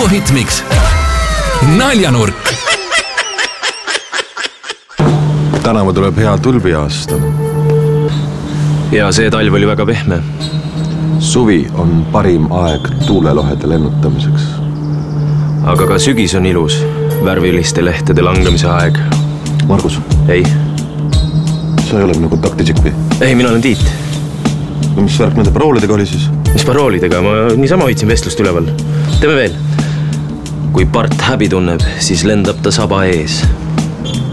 suvuhitmiks Naljanurk. Tänava tuleb hea tulbiaasta. Ja see talv oli väga pehme. Suvi on parim aeg tuulelohede lennutamiseks. Aga ka sügis on ilus, värviliste lehtede langemise aeg. Margus, Ei, sa ei ole minu kontaktisik või? ei, mina olen Tiit. No mis värk nende paroolidega oli siis? Mis paroolidega? Ma niisama hoidsin vestlust üleval. Teeme veel. Kui part häbi tunneb, siis lendab ta saba ees.